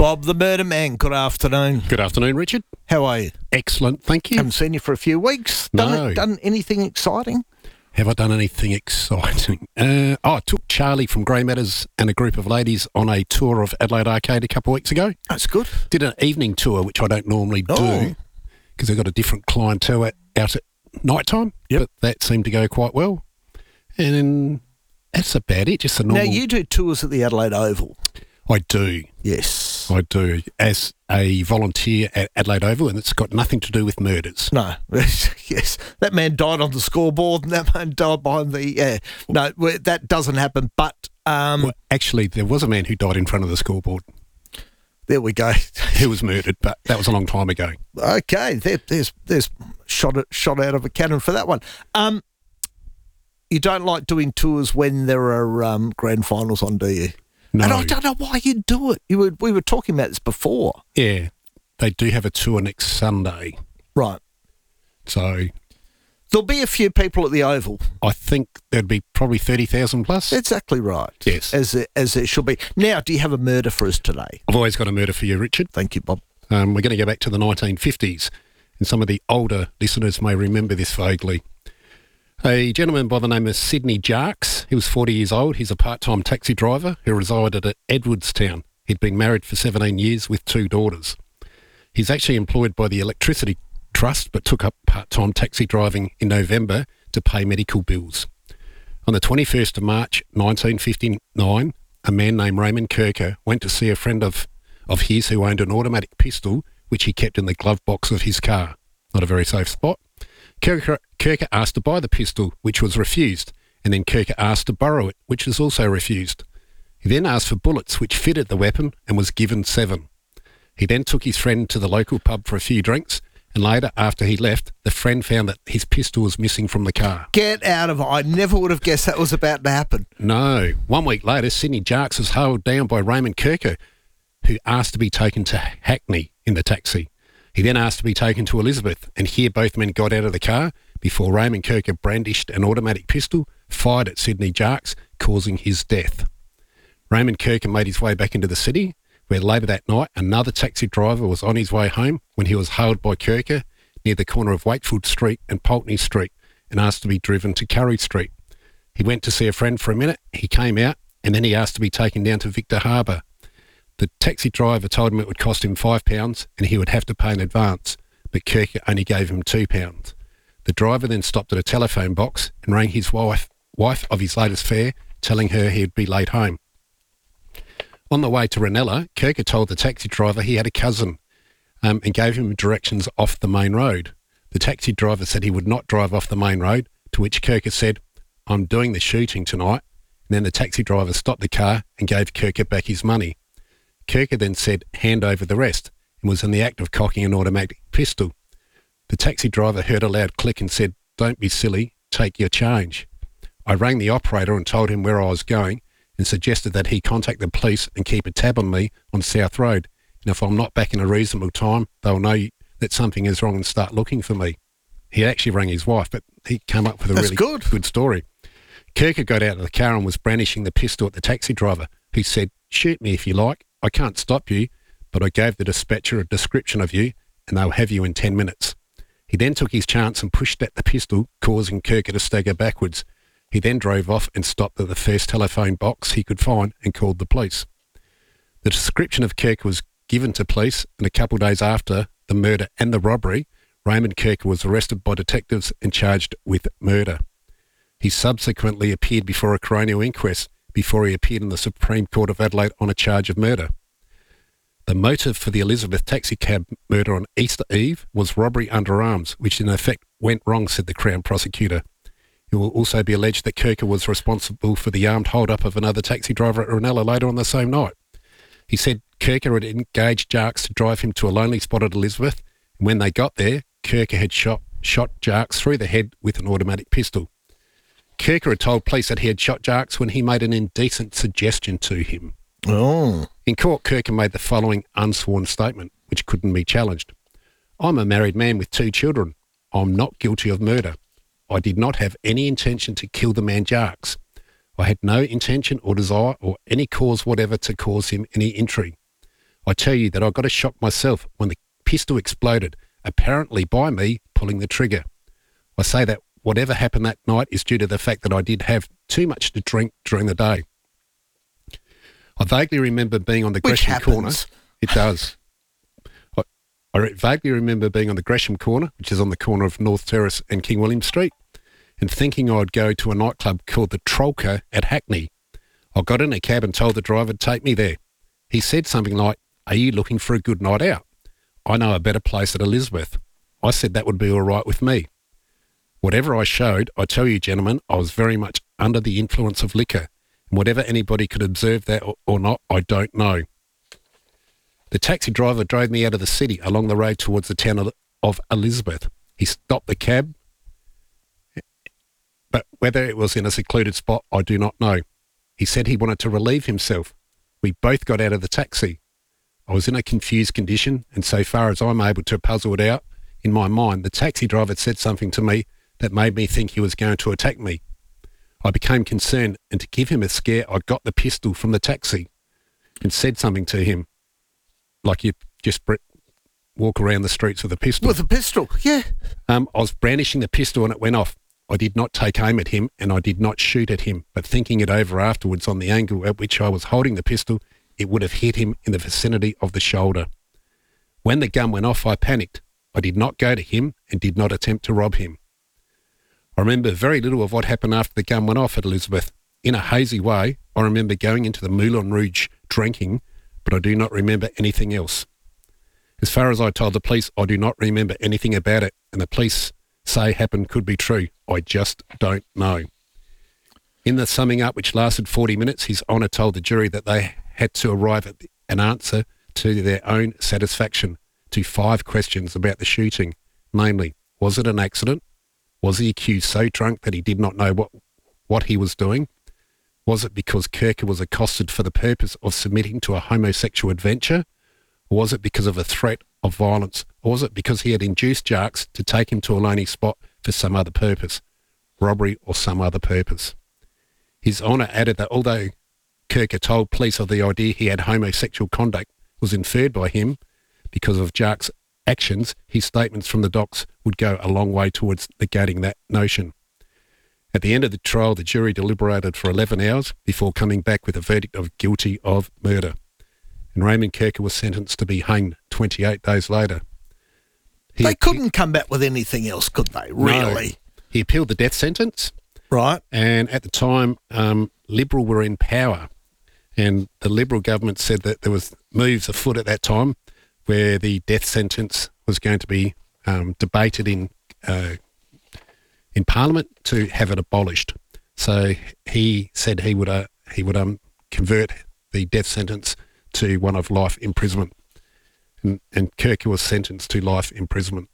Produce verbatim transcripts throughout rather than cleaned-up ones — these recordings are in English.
Bob, the Murder Man, good afternoon. Good afternoon, Richard. How are you? Excellent, thank you. Haven't seen you for a few weeks. Done, No. it, done anything exciting? Have I done anything exciting? Uh, oh, I took Charlie from Grey Matters and a group of ladies on a tour of Adelaide Arcade a couple of weeks ago. That's good. Did an evening tour, which I don't normally do Oh. because I've got a different clientele at, out at night time. Yep. But that seemed to go quite well. And then that's about it, just a normal... Now, you do tours at the Adelaide Oval. I do. Yes. I do. As a volunteer at Adelaide Oval, and it's got nothing to do with murders. No. Yes. That man died on the scoreboard and that man died behind the... Yeah. No, well, that doesn't happen, but... Um, Well, actually, there was a man who died in front of the scoreboard. There we go. He was murdered, but that was a long time ago. Okay. There, there's there's shot, shot out of a cannon for that one. Um, you don't like doing tours when there are um, grand finals on, do you? No. And I don't know why you do it. You were, we were talking about this before. Yeah, they do have a tour next Sunday. Right. So There'll be a few people at the Oval. I think there'd be probably thirty thousand plus. Exactly right. Yes. As it, as it should be. Now, do you have a murder for us today? I've always got a murder for you, Richard. Thank you, Bob. Um, we're going to go back to the nineteen fifties, and some of the older listeners may remember this vaguely. A gentleman by the name of Sidney Jarks, he was forty years old. He's a part-time taxi driver who resided at Edwardstown. He'd been married for seventeen years with two daughters. He's actually employed by the Electricity Trust, but took up part-time taxi driving in November to pay medical bills. On the twenty-first of March nineteen fifty-nine, a man named Raymond Kirker went to see a friend of, of his who owned an automatic pistol, which he kept in the glove box of his car. Not a very safe spot. Kirker, Kirker asked to buy the pistol, which was refused, and then Kirker asked to borrow it, which was also refused. He then asked for bullets, which fitted the weapon, and was given seven. He then took his friend to the local pub for a few drinks, and later, after he left, the friend found that his pistol was missing from the car. Get out of it. I never would have guessed that was about to happen. No. One week later, Sidney Jarks was held down by Raymond Kirker, who asked to be taken to Hackney in the taxi. He then asked to be taken to Elizabeth, and here both men got out of the car before Raymond Kirker brandished an automatic pistol, fired at Sidney Jarks, causing his death. Raymond Kirker made his way back into the city, where later that night another taxi driver was on his way home when he was hailed by Kirker near the corner of Wakefield Street and Pulteney Street and asked to be driven to Curry Street. He went to see a friend for a minute, he came out, and then he asked to be taken down to Victor Harbour. The taxi driver told him it would cost him five pounds and he would have to pay in advance, but Kirker only gave him two pounds. The driver then stopped at a telephone box and rang his wife, wife of his latest fare, telling her he'd be late home. On the way to Ranella, Kirker told the taxi driver he had a cousin um, and gave him directions off the main road. The taxi driver said he would not drive off the main road, to which Kirker said, "I'm doing the shooting tonight." And then the taxi driver stopped the car and gave Kirker back his money. Kirker then said, "Hand over the rest," and was in the act of cocking an automatic pistol. The taxi driver heard a loud click and said, "Don't be silly, take your change." I rang the operator and told him where I was going, and suggested that he contact the police and keep a tab on me on South Road. And if I'm not back in a reasonable time, they'll know that something is wrong and start looking for me. He actually rang his wife, but he came up with a That's really good. good story. Kirker got out of the car and was brandishing the pistol at the taxi driver, who said, "Shoot me if you like. I can't stop you, but I gave the dispatcher a description of you, and they'll have you in ten minutes. He then took his chance and pushed at the pistol, causing Kirker to stagger backwards. He then drove off and stopped at the first telephone box he could find and called the police. The description of Kirker was given to police, and a couple of days after the murder and the robbery, Raymond Kirker was arrested by detectives and charged with murder. He subsequently appeared before a coronial inquest before he appeared in the Supreme Court of Adelaide on a charge of murder. The motive for the Elizabeth taxicab murder on Easter Eve was robbery under arms, which in effect went wrong, said the Crown prosecutor. It will also be alleged that Kirker was responsible for the armed hold-up of another taxi driver at Ranella later on the same night. He said Kirker had engaged Jarks to drive him to a lonely spot at Elizabeth, and when they got there, Kirker had shot, shot Jarks through the head with an automatic pistol. Kirker had told police that he had shot Jarks when he made an indecent suggestion to him. Oh. In court, Kirker made the following unsworn statement, which couldn't be challenged. "I'm a married man with two children. I'm not guilty of murder. I did not have any intention to kill the man Jarks. I had no intention or desire or any cause whatever to cause him any injury. I tell you that I got a shock myself when the pistol exploded, apparently by me pulling the trigger. I say that whatever happened that night is due to the fact that I did have too much to drink during the day. I vaguely remember being on the Which Gresham happens. Corner. It does. I, I re- vaguely remember being on the Gresham Corner, which is on the corner of North Terrace and King William Street, and thinking I'd go to a nightclub called the Trollker at Hackney. I got in a cab and told the driver to take me there. He said something like, "Are you looking for a good night out? I know a better place at Elizabeth." I said that would be all right with me. Whatever I showed, I tell you, gentlemen, I was very much under the influence of liquor, and whatever anybody could observe that or, or not, I don't know. The taxi driver drove me out of the city along the road towards the town of, of Elizabeth. He stopped the cab, but whether it was in a secluded spot, I do not know. He said he wanted to relieve himself. We both got out of the taxi. I was in a confused condition, and so far as I'm able to puzzle it out, in my mind, the taxi driver said something to me that made me think he was going to attack me. I became concerned, and to give him a scare, I got the pistol from the taxi and said something to him, like you just br- walk around the streets with a pistol. With a pistol, yeah. Um, I was brandishing the pistol and it went off. I did not take aim at him and I did not shoot at him, but thinking it over afterwards on the angle at which I was holding the pistol, it would have hit him in the vicinity of the shoulder. When the gun went off, I panicked. I did not go to him and did not attempt to rob him. I remember very little of what happened after the gun went off at Elizabeth. In a hazy way, I remember going into the Moulin Rouge drinking, but I do not remember anything else. As far as I told the police, I do not remember anything about it, and the police say happened could be true. I just don't know. In the summing up, which lasted forty minutes, His Honour told the jury that they had to arrive at an answer to their own satisfaction to five questions about the shooting, namely, was it an accident? Was the accused so drunk that he did not know what, what he was doing? Was it because Kirker was accosted for the purpose of submitting to a homosexual adventure? Or was it because of a threat of violence? Or was it because he had induced Jarks to take him to a lonely spot for some other purpose, robbery or some other purpose? His Honour added that although Kirker told police of the idea he had homosexual conduct was inferred by him because of Jarks' actions, his statements from the docks would go a long way towards negating that notion. At the end of the trial, the jury deliberated for eleven hours before coming back with a verdict of guilty of murder, and Raymond Kirker was sentenced to be hanged twenty-eight days later. He, They couldn't come back with anything else, could they, really? No. He appealed the death sentence, Right. and at the time, um, Liberal were in power, and the Liberal government said that there was moves afoot at that time where the death sentence was going to be um, debated in uh, in Parliament to have it abolished. So he said he would uh, he would um, convert the death sentence to one of life imprisonment, and, and Kirker was sentenced to life imprisonment.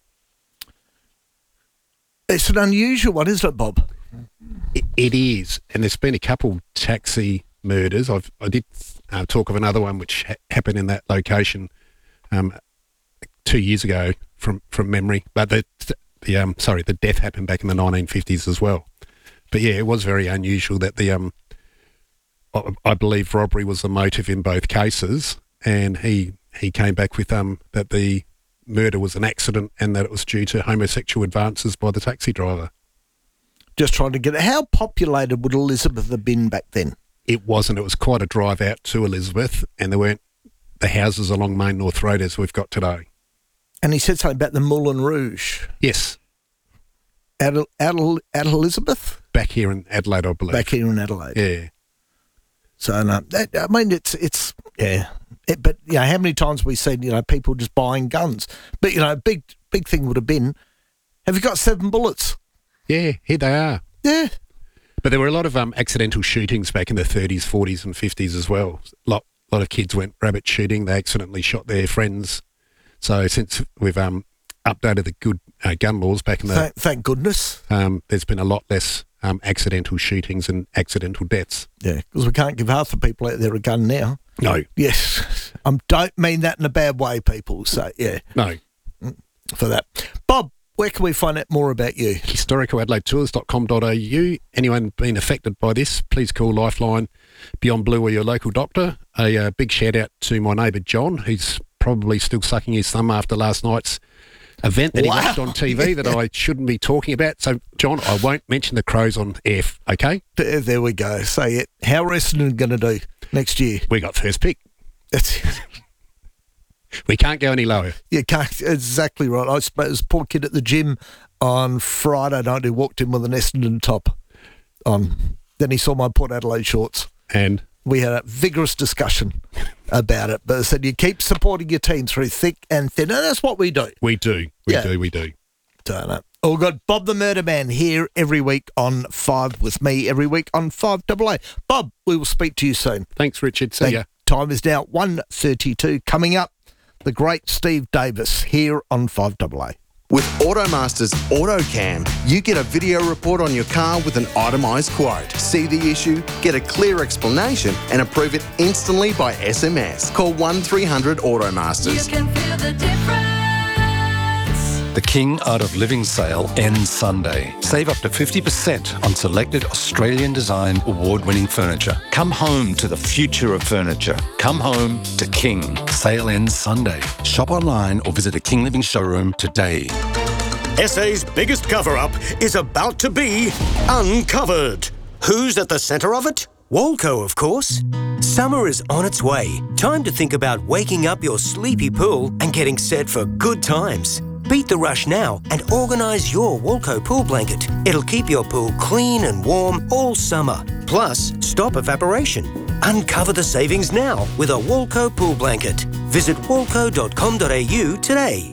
It's an unusual one, isn't it, Bob? It, it is, and there's been a couple taxi murders. I've I did uh, talk of another one which ha- happened in that location um, two years ago from, from memory, but the the um sorry the death happened back in the nineteen fifties as well. But yeah, it was very unusual that the um I, I believe robbery was the motive in both cases, and he he came back with um that the murder was an accident and that it was due to homosexual advances by the taxi driver. Just trying to get it. How populated would Elizabeth have been back then? It wasn't. It was quite a drive out to Elizabeth, and there weren't the houses along Main North Road as we've got today. And he said something about the Moulin Rouge. Yes. At, at, at Elizabeth? Back here in Adelaide, I believe. Back here in Adelaide. Yeah. So, no, that, I mean, it's, it's yeah. It, but, you know, how many times have we seen, you know, people just buying guns? But, you know, a big, big thing would have been, have you got seven bullets? Yeah, here they are. Yeah. But there were a lot of um, accidental shootings back in the thirties, forties and fifties as well. A lot, lot of kids went rabbit shooting. They accidentally shot their friends. So since we've um, updated the good uh, gun laws back in the... Thank, thank goodness. Um, there's been a lot less um, accidental shootings and accidental deaths. Yeah, because we can't give half the people out there a gun now. No. Yes. I um, don't mean that in a bad way, people. So, yeah. No. For that. Bob, where can we find out more about you? historical adelaide tours dot com dot a u. Anyone been affected by this, please call Lifeline, Beyond Blue or your local doctor. A uh, big shout out to my neighbour John, who's probably still sucking his thumb after last night's event that Wow. he watched on T V that I shouldn't be talking about. So, John, I won't mention the Crows on air, okay? There, there we go. Say it. How are Essendon going to do next year? We got first pick. That's, We can't go any lower. you can't, exactly right. I suppose poor kid at the gym on Friday night who walked in with an Essendon top on. Then he saw my Port Adelaide shorts. And We had a vigorous discussion about it. But I said you keep supporting your team through thick and thin. And that's what we do. we do. We Yeah. do. We do. Don't know. Oh, God, Bob the Murder Man here every week on five with me, every week on five A A. Bob, we will speak to you soon. Thanks, Richard. See Thank- ya. Time is now one thirty-two. Coming up, the great Steve Davis here on five A A. With Automaster's AutoCam, you get a video report on your car with an itemised quote. See the issue, get a clear explanation and approve it instantly by S M S. Call one three hundred Automasters. You can feel the difference. The King Art of Living sale ends Sunday. Save up to fifty percent on selected Australian design award-winning furniture. Come home to the future of furniture. Come home to King. Sale ends Sunday. Shop online or visit a King Living showroom today. S A's biggest cover-up is about to be uncovered. Who's at the centre of it? Walco, of course. Summer is on its way. Time to think about waking up your sleepy pool and getting set for good times. Beat the rush now and organise your Walco pool blanket. It'll keep your pool clean and warm all summer. Plus, stop evaporation. Uncover the savings now with a Walco pool blanket. Visit walco dot com dot a u today.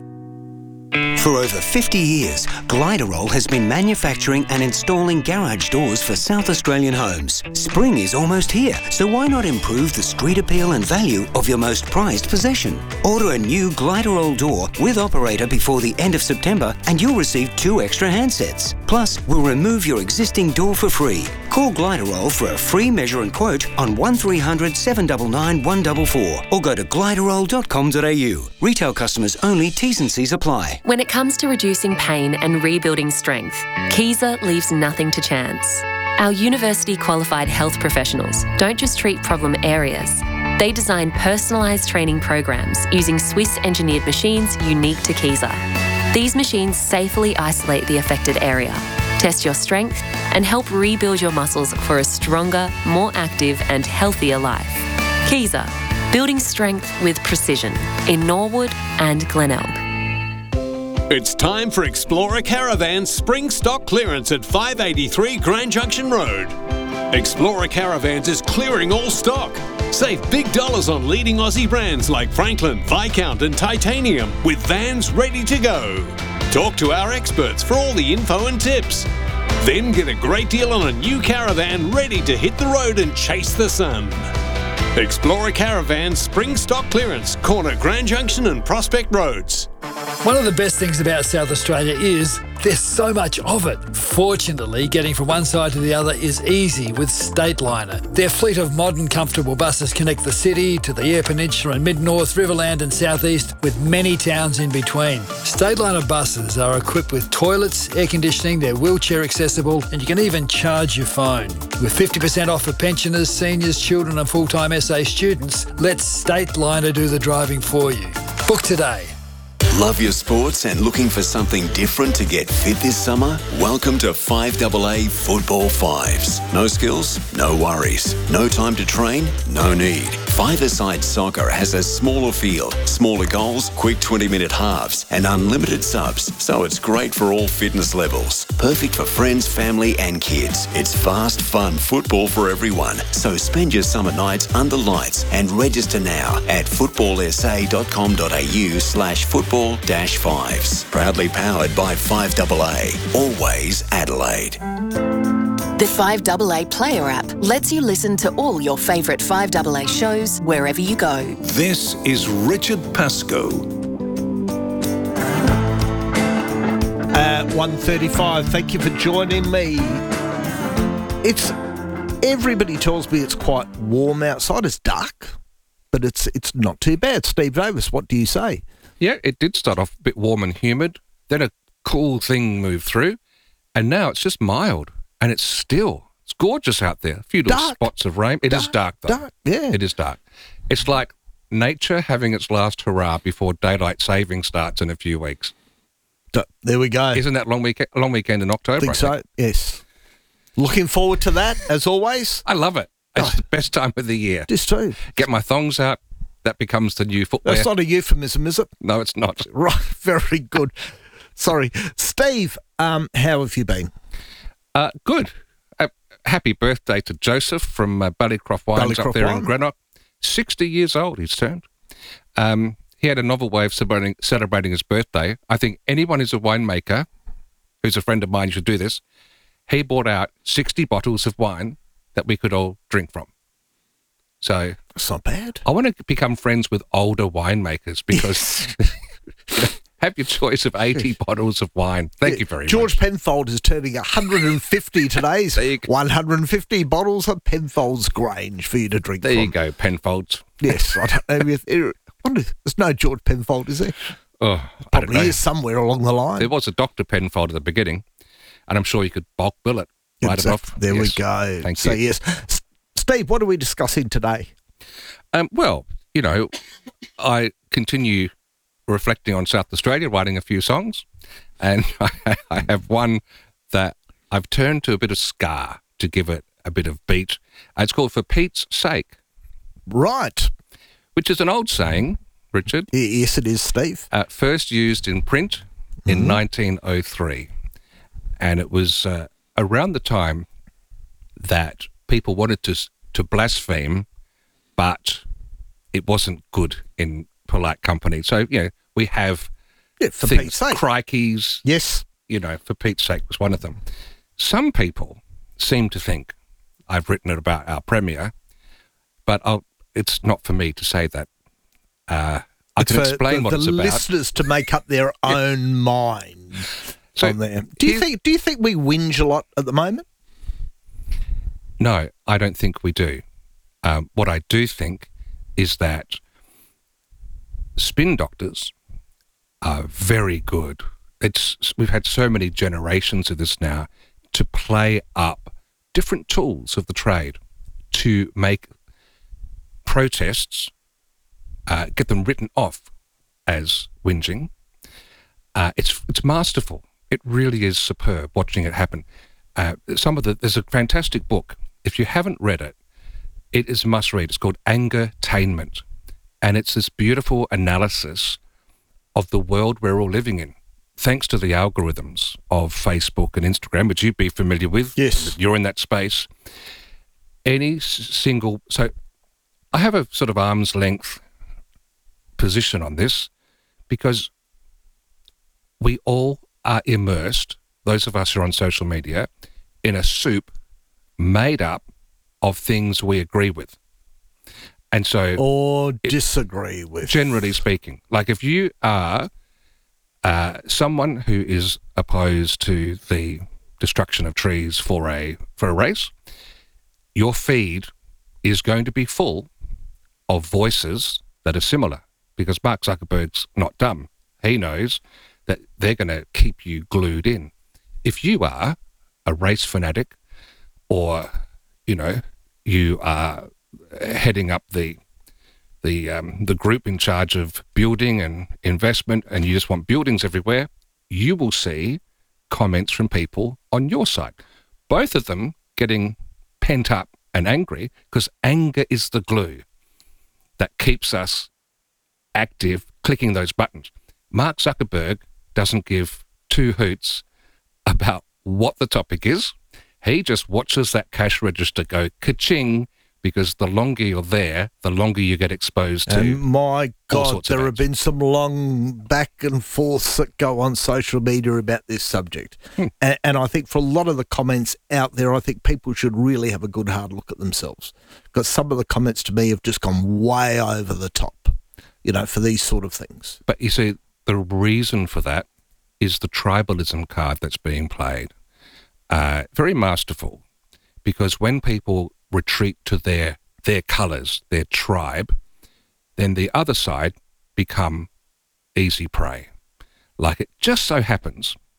For over fifty years, Gliderol has been manufacturing and installing garage doors for South Australian homes. Spring is almost here, so why not improve the street appeal and value of your most prized possession? Order a new Gliderol door with operator before the end of September and you'll receive two extra handsets. Plus, we'll remove your existing door for free. Call Gliderol for a free measure and quote on one three hundred seven nine nine one four four or go to gliderol dot com dot a u. Retail customers only, T's and C's apply. When it comes to reducing pain and rebuilding strength, Keyser leaves nothing to chance. Our university-qualified health professionals don't just treat problem areas. They design personalised training programs using Swiss-engineered machines unique to Keyser. These machines safely isolate the affected area, test your strength, and help rebuild your muscles for a stronger, more active and healthier life. Keyser, building strength with precision in Norwood and Glenelg. It's time for Explorer Caravan's spring stock clearance at five eighty-three Grand Junction Road. Explorer Caravans is clearing all stock. Save big dollars on leading Aussie brands like Franklin, Viscount and Titanium with vans ready to go. Talk to our experts for all the info and tips. Then get a great deal on a new caravan ready to hit the road and chase the sun. Explorer Caravan spring stock clearance, corner Grand Junction and Prospect Roads. One of the best things about South Australia is there's so much of it. Fortunately, getting from one side to the other is easy with Stateliner. Their fleet of modern, comfortable buses connect the city to the Eyre Peninsula and Mid-North, Riverland and South East with many towns in between. Stateliner buses are equipped with toilets, air conditioning, they're wheelchair accessible and you can even charge your phone. With fifty percent off for pensioners, seniors, children and full-time S A students, let Stateliner do the driving for you. Book today. Love your sports and looking for something different to get fit this summer? Welcome to five A A Football Fives. No skills? No worries. No time to train? No need. Five-a-side soccer has a smaller field, smaller goals, quick twenty-minute halves and unlimited subs, so it's great for all fitness levels. Perfect for friends, family and kids. It's fast, fun football for everyone. So spend your summer nights under lights and register now at footballsa.com.au slash football dash fives. Proudly powered by five A A. Always Adelaide. The five A A Player app lets you listen to all your favourite five A A shows wherever you go. This is Richard Pascoe. At one thirty-five, thank you for joining me. It's everybody tells me it's quite warm outside. It's dark, but it's it's not too bad. Steve Davis, what do you say? Yeah, it did start off a bit warm and humid. Then a cool thing move through, and now it's just mild, and it's still, it's gorgeous out there. A few little Dark. spots of rain. It Dark, is dark, though. dark, yeah. It is dark. It's like nature having its last hurrah before daylight saving starts in a few weeks. D- There we go. Isn't that long weekend, long weekend in October? think I so, think? yes. Looking forward to that, as always. I love it. It's Oh. the best time of the year. This too. Get my thongs out. That becomes the new footwear. That's not a euphemism, is it? No, it's not. Right, very good. Sorry. Steve, um, how have you been? Uh, good. Uh, happy birthday to Joseph from uh, Ballycroft Wines Ballycroft up there Wine. in Greenock. sixty years old he's turned. Um, he had a novel way of celebrating, celebrating his birthday. I think anyone who's a winemaker, who's a friend of mine, should do this. He bought out sixty bottles of wine that we could all drink from. So That's not bad. I want to become friends with older winemakers because have your choice of eighty bottles of wine. Thank you very George much. Penfold is turning one hundred fifty today. There you go. one hundred fifty bottles of Penfold's Grange for you to drink There from. you go, Penfolds. Yes, I don't know. If, I wonder, there's no George Penfold, is there? Oh, I don't Probably know. is somewhere along the line. There was a Doctor Penfold at the beginning, and I'm sure you could bulk bill it. Write it off. There we Yes. go. Thank so, you. yes. S- Steve, what are we discussing today? Um, well, you know, I continue reflecting on South Australia, writing a few songs, and I, I have one that I've turned to a bit of ska to give it a bit of beat. Uh, It's called For Pete's Sake, Right. which is an old saying, Richard, Y- Yes, it is, Steve. uh, first used in print in nineteen oh three. And it was uh, around the time that people wanted to to blaspheme, but it wasn't good in polite company. So, you know, we have Yeah, for things, Pete's sake. crikeys, Yes. you know, for Pete's sake was one of them. Some people seem to think I've written it about our Premier, but I'll, it's not for me to say that. Uh, I It's can for explain the, what the it's about. listeners to make up their own mind So on there. Do you here's- think? Do you think we whinge a lot at the moment? No, I don't think we do. Um, what I do think is that spin doctors are very good. It's we've had so many generations of this now to play up different tools of the trade to make protests, uh, get them written off as whinging. Uh, it's it's masterful. It really is superb watching it happen. Uh, some of the there's a fantastic book. If you haven't read it, it is a must read. It's called Angertainment, and it's this beautiful analysis of the world we're all living in, thanks to the algorithms of Facebook and Instagram, which you'd be familiar with. Yes. You're in that space. Any s- single... So I have a sort of arm's length position on this because we all are immersed, those of us who are on social media, in a soup made up of things we agree with. And so... Or disagree with. Generally speaking, like if you are uh, someone who is opposed to the destruction of trees for a for a race, your feed is going to be full of voices that are similar because Mark Zuckerberg's not dumb. He knows that they're going to keep you glued in. If you are a race fanatic or, you know, you are heading up the the um, the group in charge of building and investment, and you just want buildings everywhere, you will see comments from people on your side. Both of them getting pent up and angry because anger is the glue that keeps us active, clicking those buttons. Mark Zuckerberg doesn't give two hoots about what the topic is. He just watches that cash register go ka-ching, because the longer you're there, the longer you get exposed to. And my all God, sorts of there have ads. been some long back and forths that go on social media about this subject. Hmm. And, and I think for a lot of the comments out there, I think people should really have a good hard look at themselves. Because some of the comments to me have just gone way over the top, you know, for these sort of things. But you see, the reason for that is the tribalism card that's being played. Uh, very masterful, because when people retreat to their their colours, their tribe, then the other side become easy prey. Like it just so happens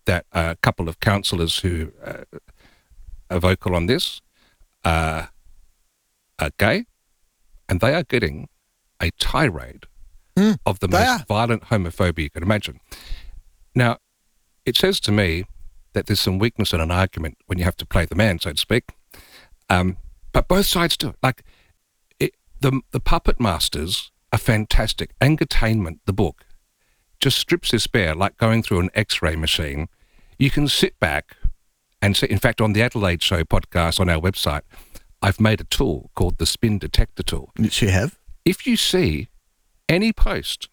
that a couple of councillors who uh, are vocal on this uh, are gay, and they are getting a tirade Mm, of the they most are. violent homophobia you can imagine. Now, it says to me that there's some weakness in an argument when you have to play the man, so to speak. Um, but both sides do it. Like, it, the the Puppet Masters are fantastic. Entertainment, the book, just strips this bare like going through an X-ray machine. You can sit back and see. In fact, on the Adelaide Show podcast on our website, I've made a tool called the Spin Detector tool. Which you have. If you see any post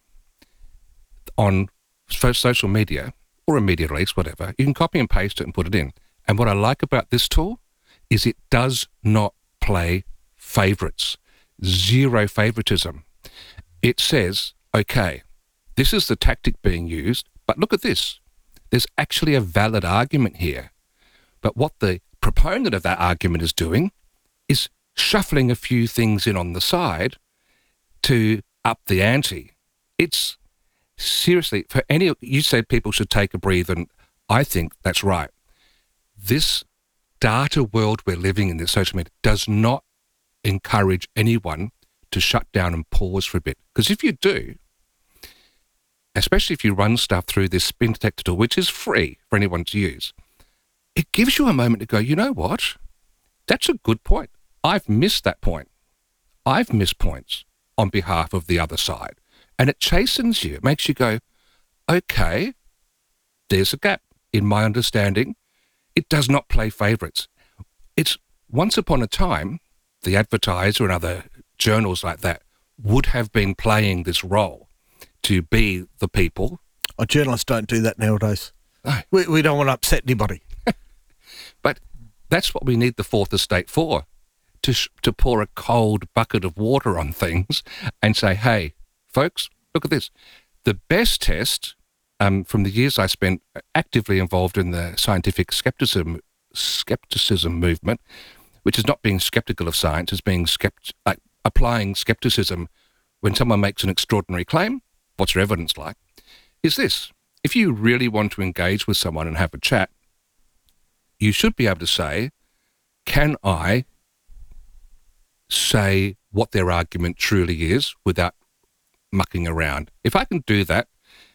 on so- social media or a media release, whatever, you can copy and paste it and put it in. And what I like about this tool is it does not play favourites. Zero favouritism. It says, okay, this is the tactic being used, but look at this. There's actually a valid argument here. But what the proponent of that argument is doing is shuffling a few things in on the side to up the ante. It's seriously, for any, you said people should take a breathe, and I think that's right. This data world we're living in, this social media, does not encourage anyone to shut down and pause for a bit. Because if you do, especially if you run stuff through this spin detector tool, which is free for anyone to use, it gives you a moment to go, you know what? That's a good point. I've missed that point. I've missed points on behalf of the other side. And it chastens you. It makes you go, okay, there's a gap in my understanding. It does not play favourites. It's once upon a time, the Advertiser and other journals like that would have been playing this role to be the people. Oh, journalists don't do that nowadays. No. We, we don't want to upset anybody. But that's what we need the Fourth Estate for, to sh- to pour a cold bucket of water on things and say, hey, folks, look at this. The best test, um, from the years I spent actively involved in the scientific skepticism skepticism movement, which is not being skeptical of science, is being skept- like applying skepticism when someone makes an extraordinary claim, what's your evidence like, is this. If you really want to engage with someone and have a chat, you should be able to say, can I say what their argument truly is without mucking around? If I can do that,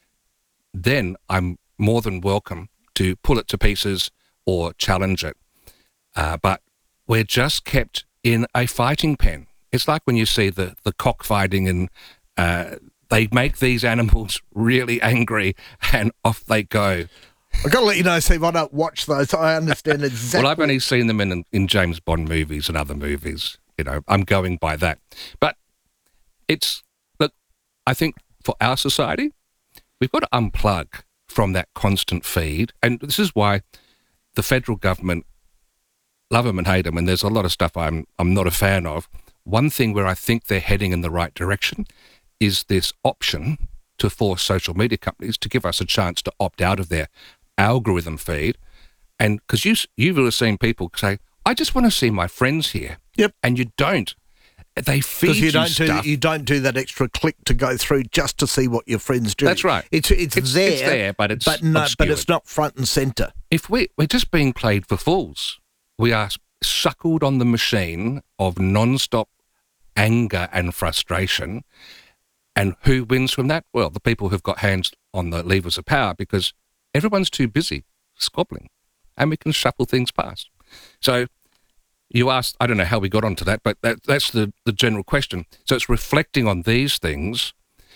then I'm more than welcome to pull it to pieces or challenge it. Uh, but we're just kept in a fighting pen. It's like when you see the, the cockfighting and uh, they make these animals really angry and off they go. I've got to let you know, Steve, I don't watch those. I understand exactly. Well, I've only seen them in in James Bond movies and other movies. You know, I'm going by that. But it's, look, I think for our society, we've got to unplug from that constant feed. And this is why the federal government, love them and hate them, and there's a lot of stuff I'm I'm not a fan of. One thing where I think they're heading in the right direction is this option to force social media companies to give us a chance to opt out of their algorithm feed. And because you, you will have seen people say, I just want to see my friends here. Yep. And you don't. They feed Because you you don't stuff. do you don't do that extra click to go through just to see what your friends do. That's right. It's it's, It's- there, it's there, but it's but no, but obscured. it's not front and centre. If we, we're just being played for fools. We are suckled on the machine of non-stop anger and frustration. And who wins from that? Well, the people who've got hands on the levers of power, because everyone's too busy squabbling and we can shuffle things past. So you asked, I don't know how we got onto that, but that, that's the, the general question. So it's reflecting on these things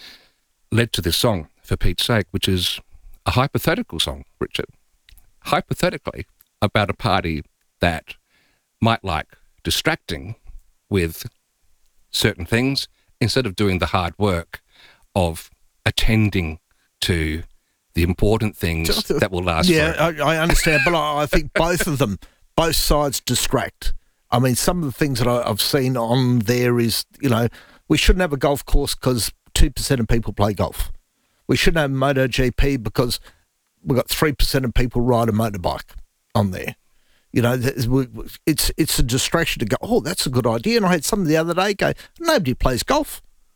led to this song, For Pete's Sake, which is a hypothetical song, Richard. Hypothetically, about a party that might like distracting with certain things instead of doing the hard work of attending to the important things Just- that will last Yeah, forever. I, I understand, but I, I think both of them, both sides distract. I mean, some of the things that I, I've seen on there is, you know, we shouldn't have a golf course because two percent of people play golf. We shouldn't have MotoGP because we've got three percent of people ride a motorbike on there. You know, there's- we- it's it's a distraction to go, oh, that's a good idea. And I had some the other day go, nobody plays golf.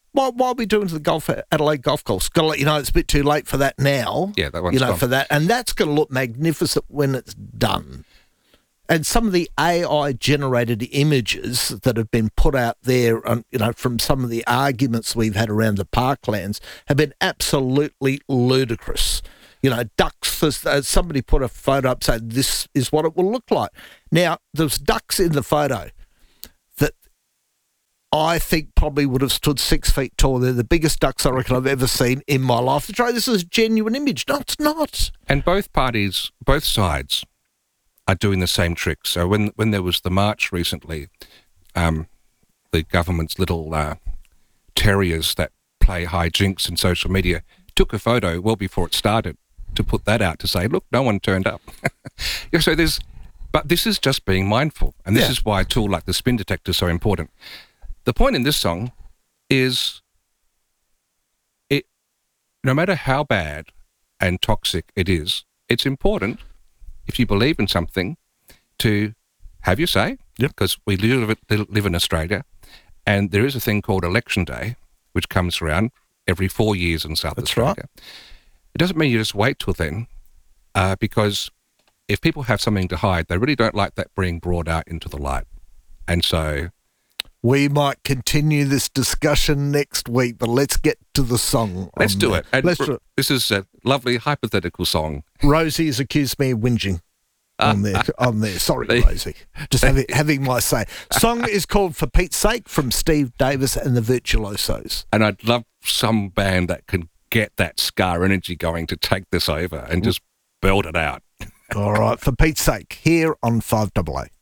While, while we're doing the golf at Adelaide Golf Course, got to let you know it's a bit too late for that now. Yeah, that one's You know, gone. for that. And that's going to look magnificent when it's done. And some of the A I-generated images that have been put out there, um, you know, from some of the arguments we've had around the parklands have been absolutely ludicrous. You know, ducks, uh, somebody put a photo up saying this is what it will look like. Now, there's ducks in the photo that I think probably would have stood six feet tall. They're the biggest ducks I reckon I've ever seen in my life. To try this is a genuine image. No, it's not. And both parties, both sides, are doing the same trick. So when when there was the march recently, um, the government's little uh, terriers that play hijinks in social media took a photo well before it started to put that out to say, look, no one turned up. Yeah, so there's, but this is just being mindful, and this Yeah. is why a tool like the spin detector is so important. The point in this song is, it, no matter how bad and toxic it is, it's important, if you believe in something, to have your say, because we live, live in Australia, and there is a thing called Election Day, which comes around every four years in South That's Australia. right. It doesn't mean you just wait till then, uh, because if people have something to hide, they really don't like that being brought out into the light. And so... We might continue this discussion next week, but let's get to the song. Let's on do there. it. And Let's r- do it. This is a lovely hypothetical song. Rosie has accused me of whinging on there. on there. Sorry, They- Rosie. Just having, having my say. Song is called For Pete's Sake from Steve Davis and the Virtuosos. And I'd love some band that can get that Scar energy going to take this over and just build it out. All right, For Pete's Sake, here on five double A.